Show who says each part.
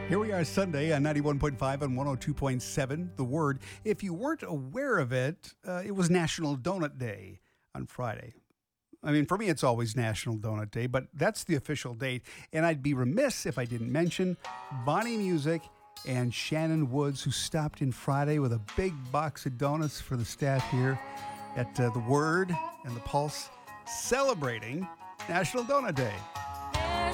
Speaker 1: Here we are Sunday on 91.5 and 102.7. The Word. If you weren't aware of it, it was National Donut Day on Friday. I mean, for me, it's always National Donut Day, but that's the official date. And I'd be remiss if I didn't mention Bonnie Music and Shannon Woods, who stopped in Friday with a big box of donuts for the staff here at The Word and The Pulse, celebrating National Donut Day.